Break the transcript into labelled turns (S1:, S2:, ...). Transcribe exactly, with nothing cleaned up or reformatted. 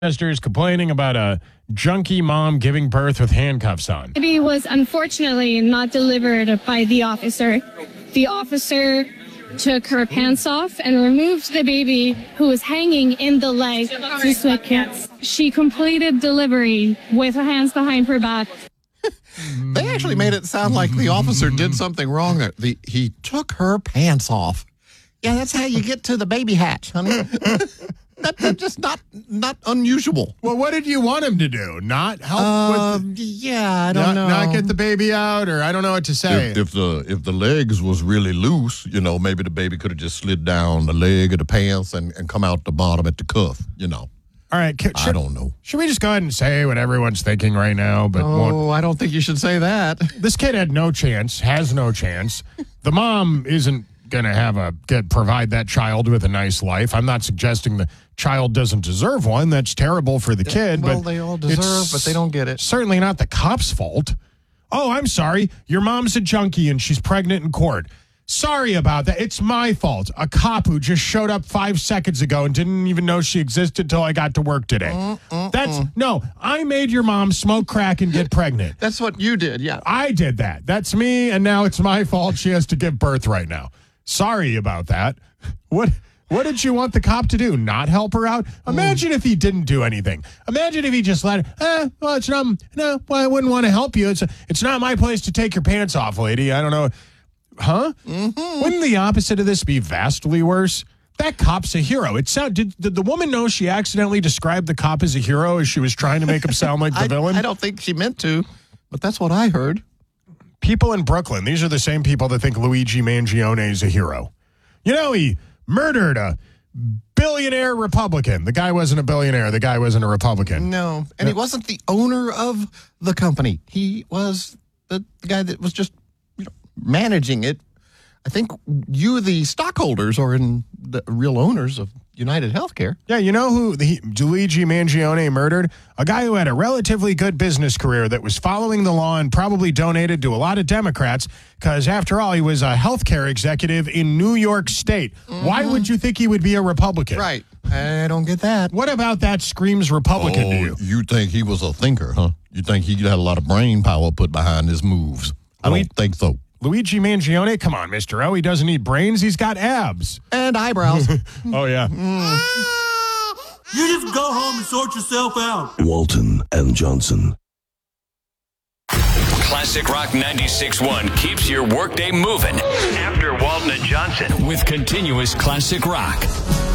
S1: Protesters complaining about a junkie mom giving birth with handcuffs on.
S2: Baby was unfortunately not delivered by the officer. The officer took her pants off and removed the baby who was hanging in the leg to sweatpants. She completed delivery with her hands behind her back.
S3: They actually made it sound like the officer did something wrong there. The, he took her pants off. Yeah, that's how you get to the baby hatch, honey. that, that's just not not unusual.
S1: Well, what did you want him to do? Not help
S3: Um,
S1: with the,
S3: yeah, I don't
S1: not,
S3: know.
S1: not get the baby out, or I don't know what to say.
S4: If, if the if the legs was really loose, you know, maybe the baby could have just slid down the leg of the pants and, and come out the bottom at the cuff, you know.
S1: All right, can,
S4: I
S1: should,
S4: don't know.
S1: Should we just go ahead and say what everyone's thinking right now? But won't-
S3: Oh, I don't think you should say that.
S1: this kid had no chance, has no chance. The mom isn't going to have a get provide that child with a nice life. I'm not suggesting the child doesn't deserve one. That's terrible for the kid.
S3: Well,
S1: but
S3: they all deserve,
S1: it's
S3: but they don't get it.
S1: Certainly not the cop's fault. Oh, I'm sorry. Your mom's a junkie and she's pregnant in court. Sorry about that. It's my fault. A cop who just showed up five seconds ago and didn't even know she existed till I got to work today.
S3: Mm, mm,
S1: That's
S3: mm.
S1: no, I made your mom smoke crack and get pregnant.
S3: That's what you did, yeah.
S1: I did that. That's me, and now it's my fault she has to give birth right now. Sorry about that. What what did you want the cop to do? Not help her out? Imagine if he didn't do anything. Imagine if he just let her, eh, well, it's not, no, well, I wouldn't want to help you. It's, it's not my place to take your pants off, lady. I don't know. Huh? Mm-hmm. Wouldn't the opposite of this be vastly worse? That cop's a hero. It sound, did, did the woman know she accidentally described the cop as a hero as she was trying to make him sound like the
S3: I,
S1: villain?
S3: I don't think she meant to, but that's what I heard.
S1: People in Brooklyn, these are the same people that think Luigi Mangione is a hero. You know, he murdered a billionaire Republican. The guy wasn't a billionaire. The guy wasn't a Republican.
S3: No, and he wasn't the owner of the company. He was the, the guy that was just you know, managing it. I think you, the stockholders, are in the real owners of United Healthcare.
S1: Yeah, you know who the, Luigi Mangione murdered? A guy who had a relatively good business career that was following the law and probably donated to a lot of Democrats because, after all, he was a healthcare executive in New York State. Mm-hmm. Why would you think he would be a Republican?
S3: Right. I don't get that.
S1: What about that screams Republican
S4: oh,
S1: to you?
S4: You think he was a thinker, huh? You think he had a lot of brain power put behind his moves? I
S1: Louis-
S4: don't think so.
S1: Luigi Mangione? Come on, Mister O. He doesn't need brains. He's got abs.
S3: And eyebrows.
S1: Oh, yeah.
S3: Mm.
S5: You just go home and sort yourself out.
S6: Walton and Johnson.
S7: Classic Rock ninety-six point one keeps your workday moving. After Walton and Johnson with continuous classic rock.